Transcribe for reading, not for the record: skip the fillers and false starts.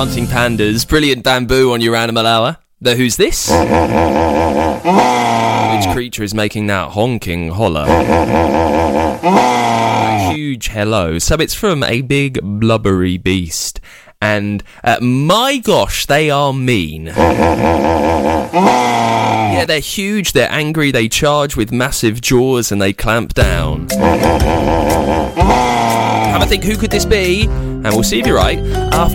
Hunting Pandas, Brilliant Bamboo on your Animal Hour. The Who's This? Which creature is making that honking holler? A huge hello. So it's from a big blubbery beast. And my gosh, they are mean. Yeah, they're huge, they're angry, they charge with massive jaws and they clamp down. Have a think, who could this be? And we'll see if you're right after